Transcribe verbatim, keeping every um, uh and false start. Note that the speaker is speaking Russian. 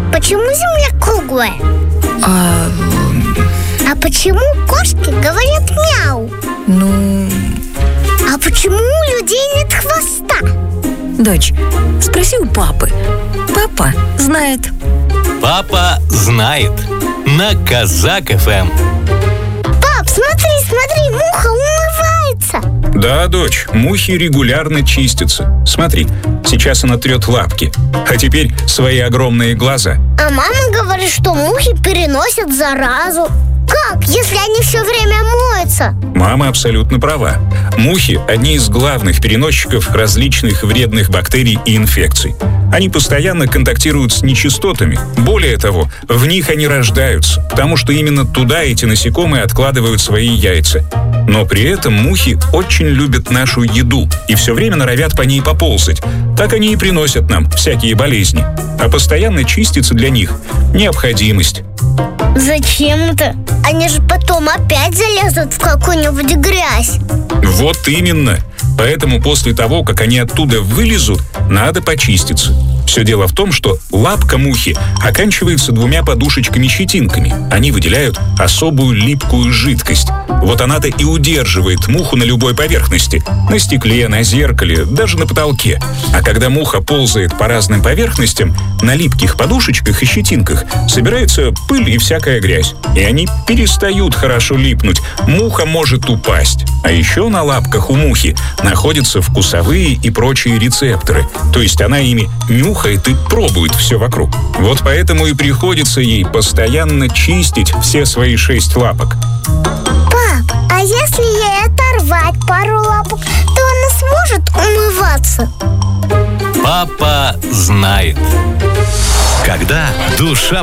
почему Земля круглая? А... А почему кошки говорят мяу? Ну... А почему у людей нет хвоста? Дочь, спроси у папы. Папа знает. Папа знает. На Казак эф эм. Пап, смотри, смотри, муха умывается. Да, дочь, мухи регулярно чистятся. Смотри, сейчас она трет лапки, а теперь свои огромные глаза. А мама говорит, что мухи переносят заразу. Как, если они все время моются? Мама абсолютно права. Мухи – одни из главных переносчиков различных вредных бактерий и инфекций. Они постоянно контактируют с нечистотами. Более того, в них они рождаются, потому что именно туда эти насекомые откладывают свои яйца. Но при этом мухи очень любят нашу еду и все время норовят по ней поползать. Так они и приносят нам всякие болезни. А постоянно чиститься для них – необходимость. Зачем это? Они же потом опять залезут в какую-нибудь грязь. Вот именно. Поэтому после того, как они оттуда вылезут, надо почиститься. Все дело в том, что лапка мухи оканчивается двумя подушечками-щетинками. Они выделяют особую липкую жидкость. Вот она-то и удерживает муху на любой поверхности. На стекле, на зеркале, даже на потолке. А когда муха ползает по разным поверхностям, на липких подушечках и щетинках собирается пыль и всякая грязь. И они перестают хорошо липнуть. Муха может упасть. А еще на лапках у мухи находятся вкусовые и прочие рецепторы. То есть она ими нюхает и пробует все вокруг. Вот поэтому и приходится ей постоянно чистить все свои шесть лапок. Пап, а если ей оторвать пару лапок, то она сможет умываться? Папа знает. Когда душа